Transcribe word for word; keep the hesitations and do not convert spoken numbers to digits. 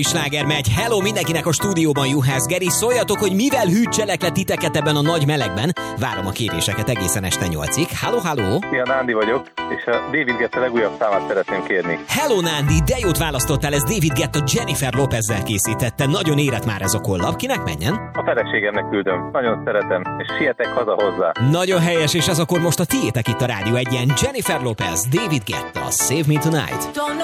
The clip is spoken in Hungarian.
Sláger megy. Hello mindenkinek a stúdióban, Juhász Geri. Szóljatok, hogy mivel hűtselek le titeket ebben a nagy melegben. Várom a kéréseket egészen este nyolcig. Halló, halló! Szia, Nándi vagyok, és a David Guetta legújabb számát szeretném kérni. Hello, Nándi, de jót választottál, ez David Guetta Jennifer Lopezzel készítette. Nagyon érett már ez a kollab. Kinek menjen? A feleségemnek küldöm. Nagyon szeretem, és sietek haza hozzá. Nagyon helyes, és ez akkor most a tiétek itt a Rádió egyen. Jennifer Lopez, David Guetta, Save Me Tonight.